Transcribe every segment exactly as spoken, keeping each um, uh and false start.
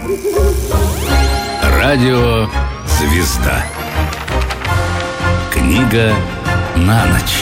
Радио «Звезда». Книга на ночь.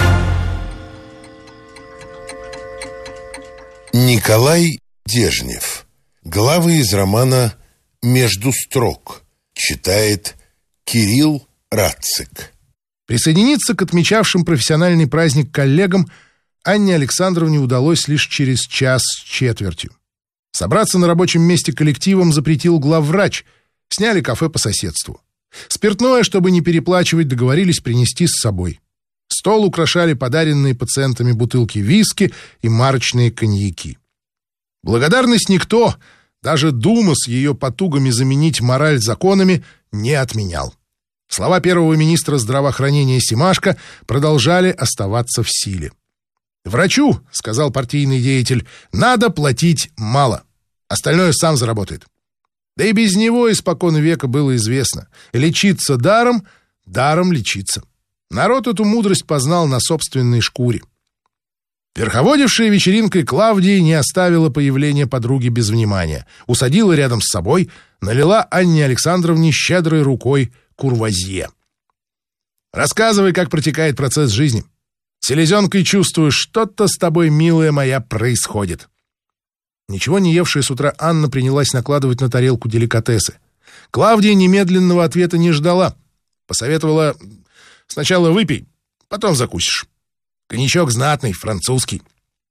Николай Дежнев. Главы из романа «Между строк». Читает Кирилл Рацик. Присоединиться к отмечавшим профессиональный праздник коллегам Анне Александровне удалось лишь через час с четвертью. Собраться на рабочем месте коллективом запретил главврач. Сняли кафе по соседству. Спиртное, чтобы не переплачивать, договорились принести с собой. Стол украшали подаренные пациентами бутылки виски и марочные коньяки. Благодарность никто, даже Дума с ее потугами заменить мораль законами, не отменял. Слова первого министра здравоохранения Семашко продолжали оставаться в силе. «Врачу, — сказал партийный деятель, — надо платить мало. Остальное сам заработает». Да и без него испокон века было известно. Лечиться даром, даром лечиться. Народ эту мудрость познал на собственной шкуре. Верховодившая вечеринкой Клавдия не оставила появление подруги без внимания. Усадила рядом с собой, налила Анне Александровне щедрой рукой курвазье. «Рассказывай, как протекает процесс жизни. Селезенкой чувствую, что-то с тобой, милая моя, происходит». Ничего не евшая с утра Анна принялась накладывать на тарелку деликатесы. Клавдия немедленного ответа не ждала. Посоветовала: «Сначала выпей, потом закусишь. Коньячок знатный, французский».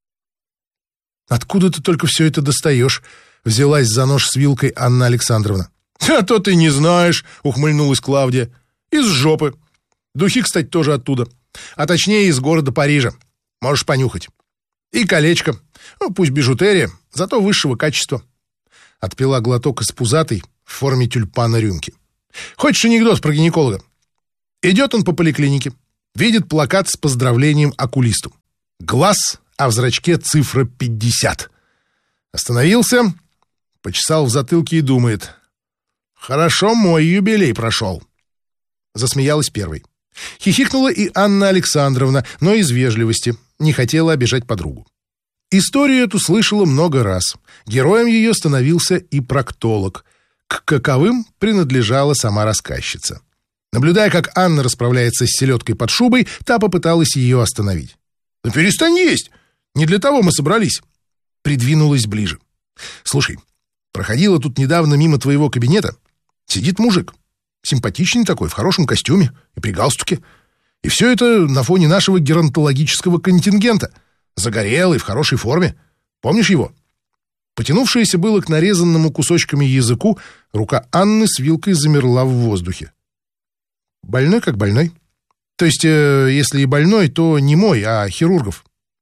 «Откуда ты только все это достаешь?» — взялась за нож с вилкой Анна Александровна. «А то ты не знаешь», — ухмыльнулась Клавдия. «Из жопы. Духи, кстати, тоже оттуда. А точнее, из города Парижа. Можешь понюхать. И колечко. Ну, пусть бижутерия, зато высшего качества». Отпила глоток из пузатой в форме тюльпана рюмки. «Хочешь анекдот про гинеколога? Идет он по поликлинике, видит плакат с поздравлением окулисту. Глаз, а в зрачке цифра пятьдесят. Остановился, почесал в затылке и думает: «Хорошо, мой юбилей прошел». Засмеялась первой. Хихикнула и Анна Александровна, но из вежливости, не хотела обижать подругу. Историю эту слышала много раз. Героем ее становился и проктолог. К каковым принадлежала сама рассказчица. Наблюдая, как Анна расправляется с селедкой под шубой, та попыталась ее остановить. «Да перестань есть! Не для того мы собрались!» Придвинулась ближе. «Слушай, проходила тут недавно мимо твоего кабинета. Сидит мужик. Симпатичный такой, в хорошем костюме и при галстуке. И все это на фоне нашего геронтологического контингента. Загорелый, в хорошей форме. Помнишь его?» Потянувшаяся было к нарезанному кусочками языку, рука Анны с вилкой замерла в воздухе. «Больной как больной. То есть, э, если и больной, то не мой, а хирургов.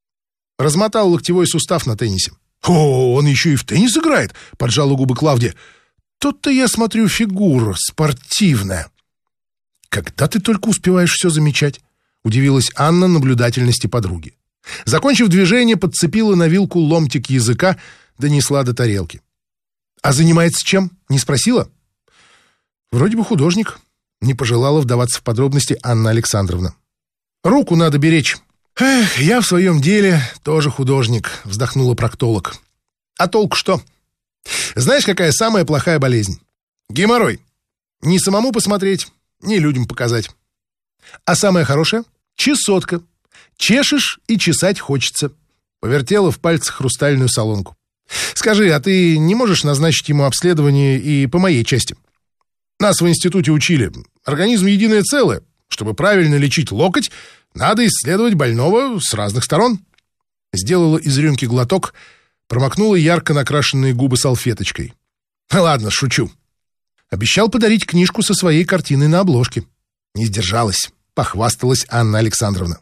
Размотал локтевой сустав на теннисе». «О, он еще и в теннис играет?» — поджала губы Клавдия. «Тут-то я смотрю, фигура спортивная». «Когда ты только успеваешь все замечать?» — удивилась Анна наблюдательности подруги. Закончив движение, подцепила на вилку ломтик языка, донесла до тарелки. «А занимается чем? Не спросила?» «Вроде бы художник», — не пожелала вдаваться в подробности Анна Александровна. «Руку надо беречь». «Эх, я в своем деле тоже художник», — вздохнула проктолог. «А толку что? Знаешь, какая самая плохая болезнь? Геморрой. Ни самому посмотреть, ни людям показать. А самая хорошая — чесотка. Чешешь, и чесать хочется». Повертела в пальцах хрустальную солонку. «Скажи, а ты не можешь назначить ему обследование и по моей части? Нас в институте учили. Организм единое целое. Чтобы правильно лечить локоть, надо исследовать больного с разных сторон». Сделала из рюмки глоток, промокнула ярко накрашенные губы салфеточкой. «Ладно, шучу. Обещал подарить книжку со своей картиной на обложке». Не сдержалась, похвасталась Анна Александровна.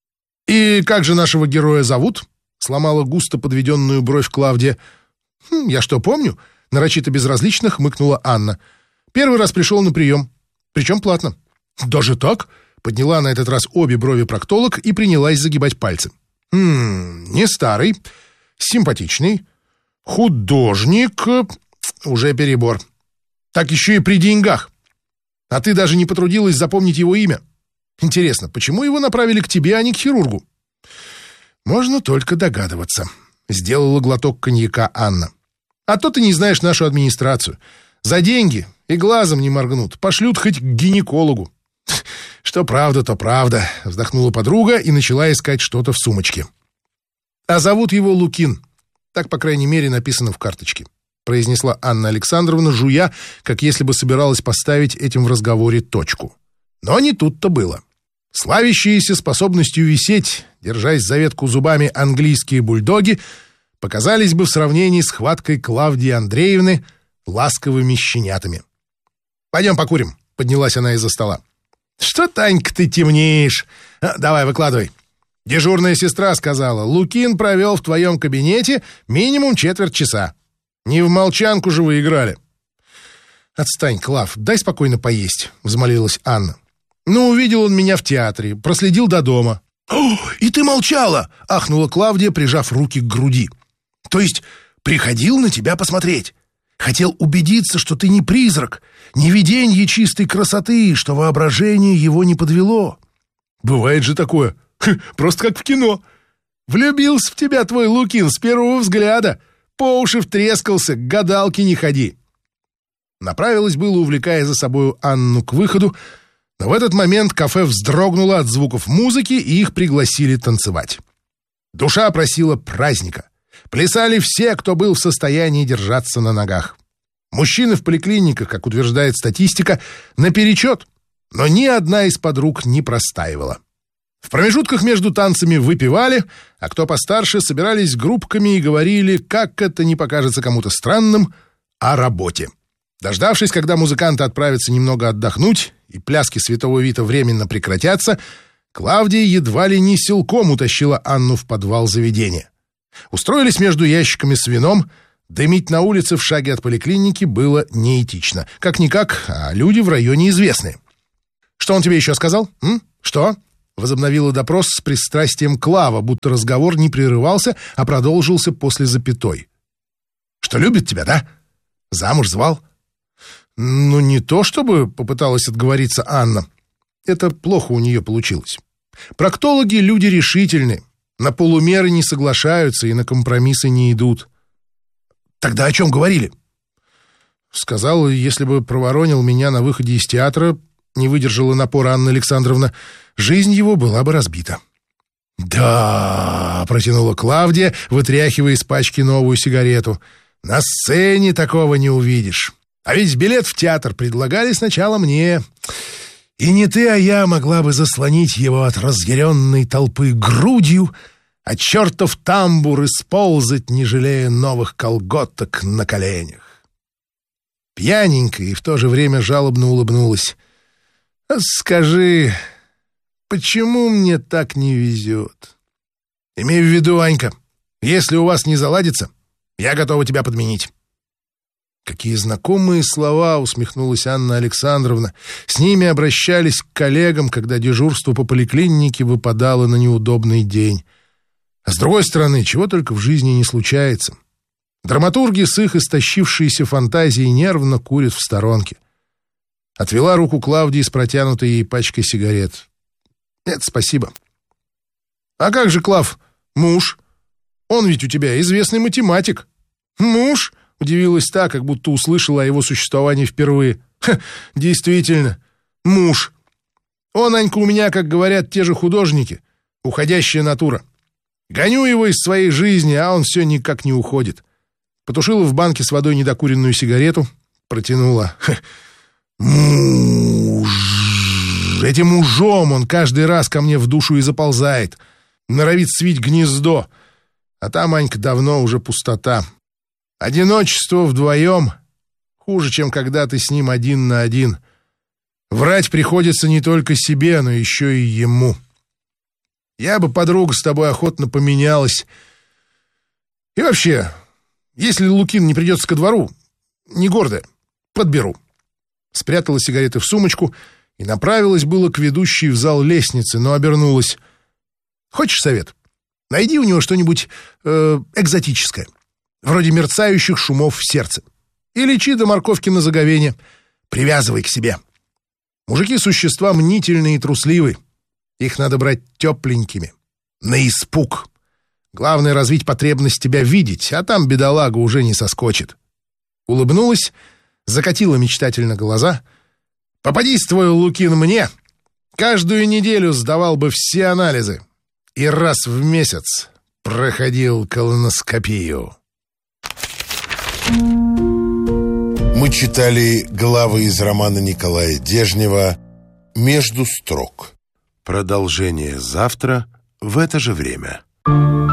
«И как же нашего героя зовут?» — сломала густо подведенную бровь Клавдия. «Хм, я что, помню?» — нарочито безразлично хмыкнула Анна. «Первый раз пришел на прием, причем платно». «Даже так?» — подняла на этот раз обе брови проктолог и принялась загибать пальцы. «Хм, не старый, симпатичный, художник, уже перебор. Так еще и при деньгах. А ты даже не потрудилась запомнить его имя. Интересно, почему его направили к тебе, а не к хирургу?» «Можно только догадываться», — сделала глоток коньяка Анна. А то ты не знаешь нашу администрацию. За деньги и глазом не моргнут. Пошлют хоть к гинекологу. Что правда, то правда, вздохнула подруга и начала искать что-то в сумочке. А зовут его Лукин. Так, по крайней мере, написано в карточке, произнесла Анна Александровна, жуя, как если бы собиралась поставить этим в разговоре точку. Но не тут-то было. Славящиеся способностью висеть, держась за ветку зубами, английские бульдоги показались бы в сравнении с хваткой Клавдии Андреевны ласковыми щенятами. «Пойдем покурим», — поднялась она из-за стола. «Что, Танька, ты темнеешь? А, давай, выкладывай». Дежурная сестра сказала, Лукин провел в твоем кабинете минимум четверть часа. Не в молчанку же вы играли. «Отстань, Клав, дай спокойно поесть», — взмолилась Анна. «Ну, увидел он меня в театре, проследил до дома». «О, и ты молчала!» — ахнула Клавдия, прижав руки к груди. «То есть приходил на тебя посмотреть? Хотел убедиться, что ты не призрак, не виденье чистой красоты, что воображение его не подвело?» «Бывает же такое, просто как в кино. Влюбился в тебя твой Лукин с первого взгляда, по уши втрескался, к гадалке не ходи». Направилась было, увлекая за собою Анну к выходу, но в этот момент кафе вздрогнуло от звуков музыки, и их пригласили танцевать. Душа просила праздника. Плясали все, кто был в состоянии держаться на ногах. Мужчины в поликлиниках, как утверждает статистика, наперечет, но ни одна из подруг не простаивала. В промежутках между танцами выпивали, а кто постарше собирались группками и говорили, как это не покажется кому-то странным, о работе. Дождавшись, когда музыканты отправятся немного отдохнуть и пляски Святого Вита временно прекратятся, Клавдия едва ли не силком утащила Анну в подвал заведения. Устроились между ящиками с вином. Дымить на улице в шаге от поликлиники было неэтично. Как-никак, а люди в районе известные. «Что он тебе еще сказал? М? Что?» — возобновила допрос с пристрастием Клава, будто разговор не прерывался, а продолжился после запятой. «Что любит тебя, да? Замуж звал?» «Ну, не то чтобы», — попыталась отговориться Анна. Это плохо у нее получилось. Проктологи — люди решительные, на полумеры не соглашаются и на компромиссы не идут. «Тогда о чем говорили?» Сказал, если бы проворонил меня на выходе из театра, не выдержала напора Анна Александровна, жизнь его была бы разбита. «Да», — протянула Клавдия, вытряхивая из пачки новую сигарету, — «на сцене такого не увидишь. А ведь билет в театр предлагали сначала мне. И не ты, а я могла бы заслонить его от разъяренной толпы грудью, а чертов тамбур исползать, не жалея новых колготок на коленях». Пьяненько и в то же время жалобно улыбнулась. «Скажи, почему мне так не везет? Имей в виду, Анька, если у вас не заладится, я готова тебя подменить». «Какие знакомые слова!» — усмехнулась Анна Александровна. С ними обращались к коллегам, когда дежурство по поликлинике выпадало на неудобный день. А с другой стороны, чего только в жизни не случается. Драматурги с их истощившейся фантазией нервно курят в сторонке. Отвела руку Клавдии с протянутой ей пачкой сигарет. «Нет, спасибо». «А как же, Клав, муж? Он ведь у тебя известный математик». «Муж?» — удивилась та, как будто услышала о его существовании впервые. «Ха, действительно, муж. Он, Анька, у меня, как говорят те же художники, уходящая натура. Гоню его из своей жизни, а он все никак не уходит». Потушила в банке с водой недокуренную сигарету, протянула. «Муж! Этим мужом он каждый раз ко мне в душу и заползает. Норовит свить гнездо. А там, Анька, давно уже пустота. Одиночество вдвоем хуже, чем когда ты с ним один на один. Врать приходится не только себе, но еще и ему. Я бы, подруга, с тобой охотно поменялась. И вообще, если Лукин не придется ко двору, не гордая, подберу». Спрятала сигареты в сумочку и направилась было к ведущей в зал лестницы, но обернулась. «Хочешь совет? Найди у него что-нибудь э, экзотическое, вроде мерцающих шумов в сердце. И лечи до морковки на заговение. Привязывай к себе. Мужики — существа мнительные и трусливые. Их надо брать тепленькими, на испуг. Главное — развить потребность тебя видеть, а там бедолага уже не соскочит. Улыбнулась, закатила мечтательно глаза. Попадись, твой Лукин, мне, каждую неделю сдавал бы все анализы и раз в месяц проходил колоноскопию. Мы читали главы из романа Николая Дежнева «Между строк». Продолжение завтра в это же время.